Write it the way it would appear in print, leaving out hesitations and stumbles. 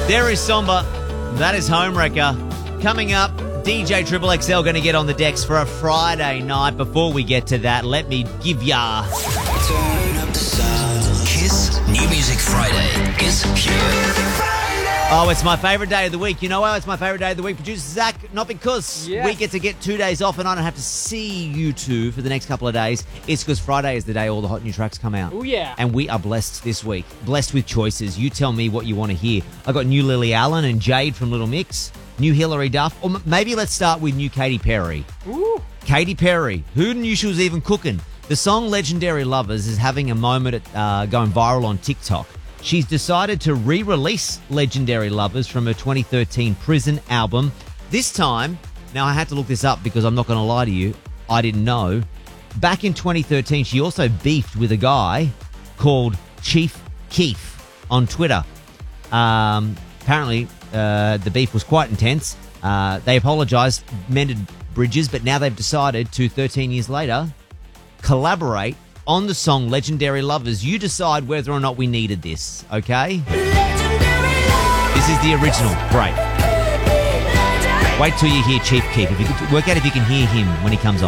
There is Somber. That is Homewrecker. Coming up, DJ Triple XL going to get on the decks for a Friday night. Before we get to that, let me give ya... Turn up the sound. Kiss New Music Friday is here. Oh, it's my favourite day of the week. You know why it's my favourite day of the week? Producer Zach, not because we get to get 2 days off and I don't have to see you two for the next couple of days. It's because Friday is the day all the hot new tracks come out. Oh, yeah. And we are blessed this week. Blessed with choices. You tell me what you want to hear. I got new Lily Allen and Jade from Little Mix, new Hilary Duff, or maybe let's start with new Katy Perry. Ooh. Katy Perry. Who knew she was even cooking? The song Legendary Lovers is having a moment going viral on TikTok. She's decided to re-release Legendary Lovers from her 2013 Prison album. This time, now I had to look this up because I'm not going to lie to you, I didn't know. Back in 2013, she also beefed with a guy called Chief Keef on Twitter. Apparently, the beef was quite intense. They apologised, mended bridges, but now they've decided to, 13 years later, collaborate on the song Legendary Lovers. You decide whether or not we needed this, okay? This is the original. Great. Wait till you hear Chief Keef. Work out if you can hear him when he comes on.